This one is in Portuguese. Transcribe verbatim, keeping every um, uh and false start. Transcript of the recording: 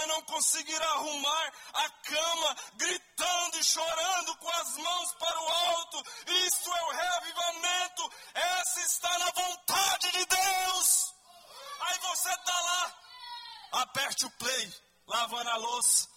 você não conseguir arrumar a cama, gritando e chorando com as mãos para o alto. Isto é o reavivamento. Essa está na vontade de Deus. Aí você está lá, aperte o play, lavando a louça.